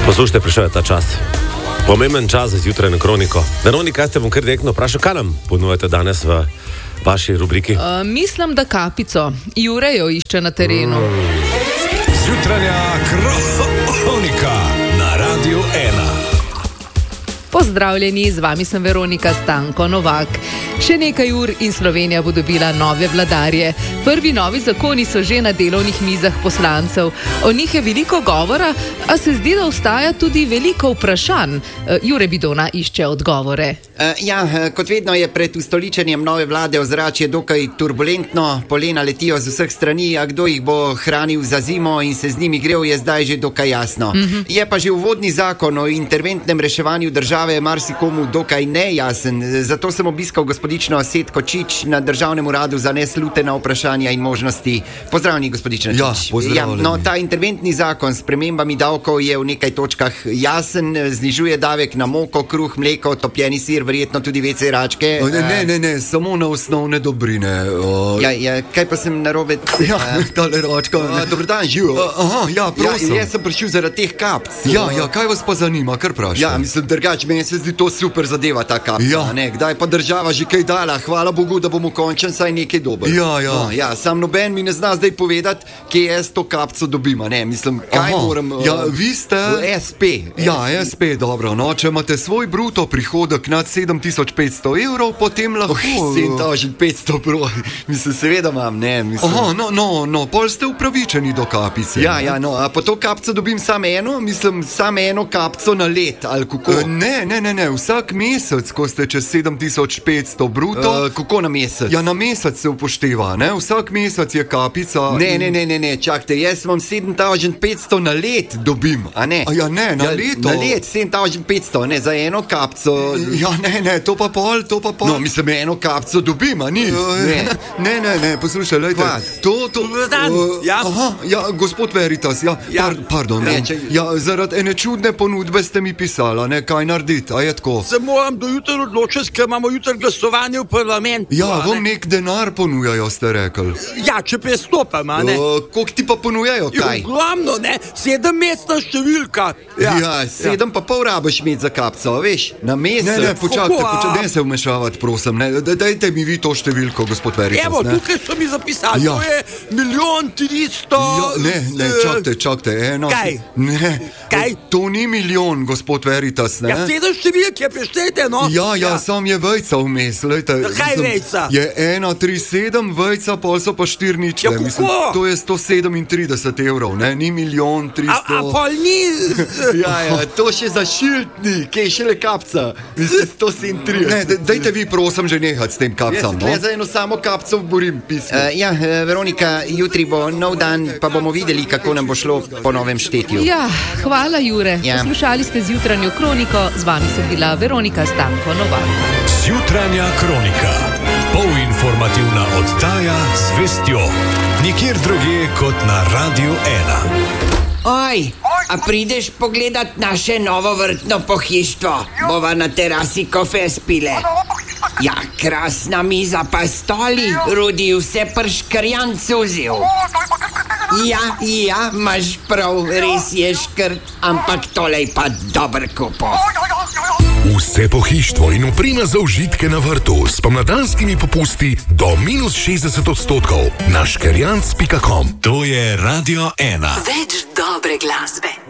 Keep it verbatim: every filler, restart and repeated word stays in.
Poslušajte, prišel je ta čas. Pomemben čas za zjutraj na Kroniko. Veronika, ste bom kar direktno vprašal, kaj nam ponujete danes v vaši rubriki? Uh, mislim, da kapico. Jure jo išče na terenu. Mm. Zjutranja Kronika na Radiu ena. Pozdravljeni, z vami sem Veronika Stanko Novak. Še nekaj ur in Slovenija bo dobila nove vladarje. Prvi novi zakoni so že na delovnih mizah poslancev. O njih je veliko govora, a se zdi, da ostaja tudi veliko vprašanj. Jure Bidona išče odgovore. Uh, ja, kot vedno je pred ustoličenjem nove vlade ozračje dokaj turbulentno. Polena letijo z vseh strani, a kdo jih bo hranil za zimo in se z njimi grel, je zdaj že dokaj jasno. Mm-hmm. Je pa že uvodni zakon o interventnem reševanju države marsikomu dokaj nejasen. Zato sem obiskal gospodično Setko Čič na Državnem uradu za neslutena vprašanja in možnosti. Pozdravljeni, gospodična Čič. Ja, pozdravljeni. Ja, no, ta interventni zakon s spremembami davkov je v nekaj točkah jasen, znižuje davek na moko, kruh, mleko, topljeni sir, verjetno tudi vece račke. O, ne, ne, ne, ne, samo na osnovne dobrine. O... Ja, ja, kaj pa sem narobe? Ja, tale račka. Dobro dan, živo. Aha, ja, prosim. Ja, jaz sem prišel zaradi teh kapc. Ja, ja, kaj vas pa zanima, kar vprašam? Ja, mislim, drugače, meni se zdi to super zadeva, ta kapca. Ja. Ne, kdaj pa država že kaj dala, hvala Bogu, da bomo končen saj nekaj dober. Ja, ja. No, ja, sam noben mi ne zna zdaj povedati, kje jaz to kapco dobim, ne, mislim, kaj Aha. moram... Ja, vi ste... S P. Ja, S P, dobro, no, če imate svoj bruto prihodek nad sedem tisoč petsto evrov, potem lahko... Oh, sedem tisoč petsto, bro, mislim, seveda imam, ne, mislim... Aha, no, no, no, pol ste upravičeni do kapice. Ja, ja, no, a po to kapco dobim samo eno, mislim, samo eno kapco na let, ali kako? Uh, ne, ne, ne, ne, vsak mesec, ko ste čez sedem tisoč petsto bruto... Uh, kako na mesec? Ja, na mesec se upošteva, ne, vsak mesec je kapica... Ne, ne, ne, ne, ne, čakajte, jaz imam sedem tisoč petsto na let dobim, a ne? A ja, ne, na ja, leto. Na let, sedem tisoč petsto, ne, za eno kapco... Ja, ne, ne, to pa pol, to pa pol... No, mislim, eno kapco dobim, a ni? Ne, ne, ne, ne, poslušaj, lejte, to, to... Dan, uh, ja. Aha, ja, gospod Veritas, ja, Ja. Par, pardon, Ne, ne, če- ja, zaradi ene čudne ponudbe ste mi pisala, ne, kaj narediti, a je tako? Se moram do jutra odločiti, ker imamo jutra glasovanje v parlamentu. Ja, a vam ne? nek denar ponujajo, ste rekli. Ja, če prestopam, a ne? Uh, koliko ti pa ponujajo, kaj? Ogromno, ne? Sedemmestna številka. Ja, ja sedem pa pol rabiš imeti za kapco, veš, na mesec. Ne, ne, počakajte, Kako, a- počakajte, ne se vmešavati, prosim, ne, da- dajte mi vi to številko, gospod Veritas, Evo, ne. tukaj so mi zapisali, Ja. to je milijon tristo... Ja, ne, ne, eh, čakajte, čakajte, eno... Kaj? Ne, Kaj? to ni milijon, gospod Veritas, ne. Ja, sedem številke, preštejte, no? Ja, ja, sam je vejca vmes, lejte. Kaj mislim, vejca? Je ena, tri, sedem, vejca, pol so pa štiri ničle. Ja, kako? Mislim, to je sto sedemintrideset evrov, ne, ni milijon, A, tristo... a pol ni... Ja, ja, to še za šiltni, kaj šele kapca. Mislim, sto sedemintrideset. Ne, de- dajte vi prosim že nehati s tem Jaz kapcam, se no. tle za eno samo kapco borim, pismo. Uh, ja, uh, Veronika, jutri bo nov dan, pa bomo videli, kako nam bo šlo po novem štetju. Ja, hvala, Jure. Ja. Poslušali ste Zjutranjo Kroniko, z vami sem bila Veronika Stanko Novak. Zjutranja Kronika. Polinformativna oddaja z vestjo. Nikjer drugje kot na Radiu ena. Oj, a prideš pogledat naše novo vrtno pohištvo? Bova na terasi kofe spile. Ja, krasna miza pa stoli, Rudi vse prškrjan cuzil. Ja, ja, imaš prav, res je škrt, ampak tole je pa dober kupo. Vse pohištvo in oprema za užitke na vrtu s pomladanskimi popusti do minus šestdeset odstotkov na škerjanc pika com. To je Radio ena. Več dobre glasbe.